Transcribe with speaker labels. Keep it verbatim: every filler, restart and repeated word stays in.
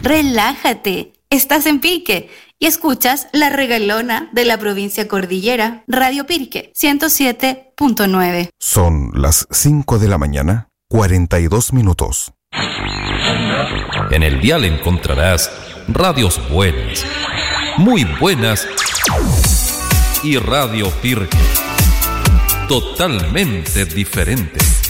Speaker 1: Relájate, estás en Pirque y escuchas La Regalona de la provincia Cordillera, Radio Pirque, ciento siete punto nueve.
Speaker 2: Son las cinco de la mañana, cuarenta y dos minutos.
Speaker 3: En el dial encontrarás radios buenas, muy buenas y Radio Pirque, totalmente diferente.